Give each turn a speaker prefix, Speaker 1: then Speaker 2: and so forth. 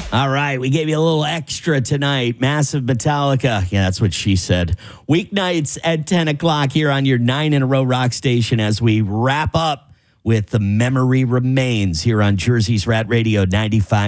Speaker 1: All right, we gave you a little extra tonight. Massive Metallica. Yeah, that's what she said. Weeknights at 10 o'clock here on your 9 in a row rock station as we wrap up with The Memory Remains here on Jersey's Rat Radio 95.